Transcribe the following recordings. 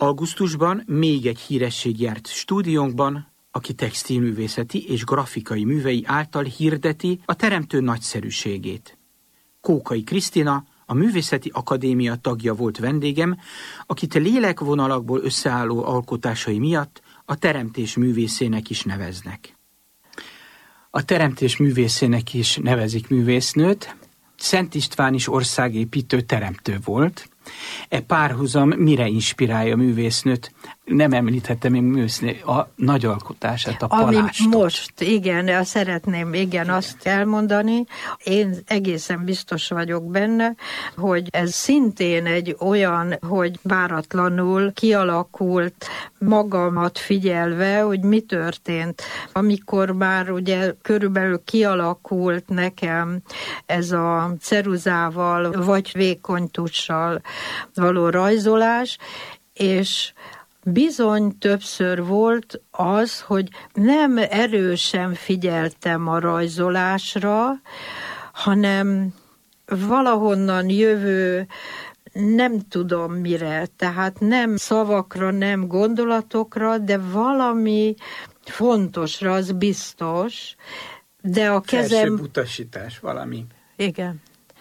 Augusztusban még egy híresség járt stúdiónkban, aki textilművészeti és grafikai művei által hirdeti a teremtő nagyszerűségét. Kókai Krisztina, a Művészeti Akadémia tagja volt vendégem, akit lélekvonalakból összeálló alkotásai miatt a teremtés művészének is neveznek. A teremtés művészének is nevezik művésznőt. Szent István is országépítő teremtő volt. E párhuzam mire inspirálja a művésznőt? Nem említettem még művésznő a nagy alkotását, a palástot. Ami most, igen, szeretném azt elmondani. Én egészen biztos vagyok benne, hogy ez szintén egy olyan, hogy váratlanul kialakult, magamat figyelve, hogy mi történt, amikor már ugye körülbelül kialakult nekem ez a ceruzával vagy vékony tussal való rajzolás, és bizony többször volt az, hogy nem erősen figyeltem a rajzolásra, hanem valahonnan jövő, nem tudom mire, tehát nem szavakra, nem gondolatokra, de valami fontosra, az biztos, de a kezem... Felsőbb utasítás valami. Igen.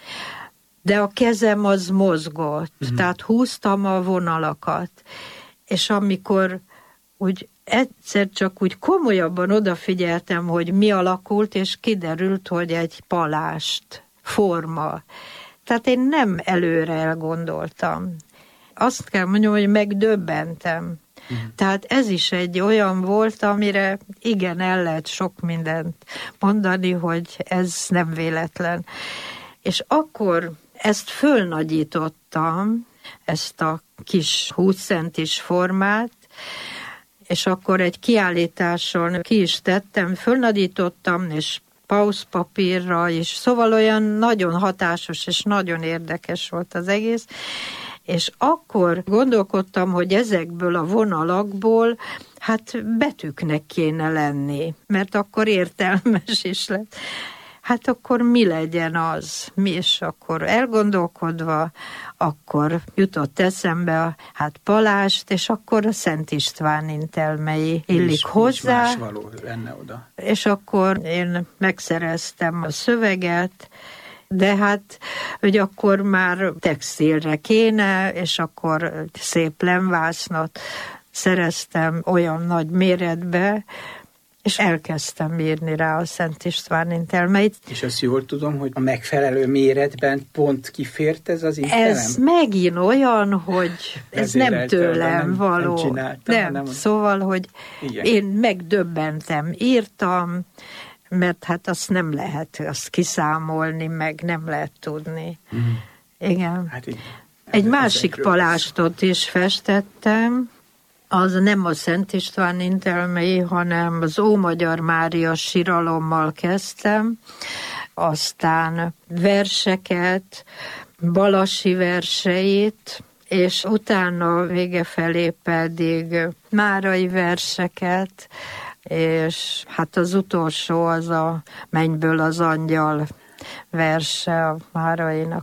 De a kezem az mozgott, tehát húztam a vonalakat, és amikor úgy egyszer csak úgy komolyabban odafigyeltem, hogy mi alakult, és kiderült, hogy egy palást, forma. Tehát én nem előre elgondoltam. Azt kell mondjam, hogy megdöbbentem. Tehát ez is egy olyan volt, amire igen, el lehet sok mindent mondani, hogy ez nem véletlen. És akkor ezt fölnagyítottam, ezt a kis 20 centis formát, és akkor egy kiállításon ki is tettem, fölnagyítottam, és pauszpapírra is, szóval olyan nagyon hatásos és nagyon érdekes volt az egész, és akkor gondolkodtam, hogy ezekből a vonalakból hát betűknek kéne lenni, mert akkor értelmes is lett. Hát akkor mi legyen az? Mi, és akkor elgondolkodva, akkor jutott eszembe hát palást, és akkor a Szent István intelmei illik hozzá. Más való lenne oda. És akkor én megszereztem a szöveget, de hát, hogy akkor már textilre kéne, és akkor szép lemvásznat szereztem olyan nagy méretbe, és elkezdtem írni rá a Szent István intelmeit. És azt jól tudom, hogy a megfelelő méretben pont kifért ez az intelem? Ez megint olyan, hogy ez nem tőlem való. Nem, szóval, hogy igen. Én megdöbbentem, írtam, mert hát azt nem lehet azt kiszámolni, meg nem lehet tudni. Igen. Hát igen. Egy másik palástot is festettem, az nem a Szent István intelmei, hanem az Ómagyar Mária siralommal kezdtem, aztán verseket, Balasi verseit, és utána vége felé pedig Márai verseket, és hát az utolsó az a Mennyből az angyal verse a Márainak.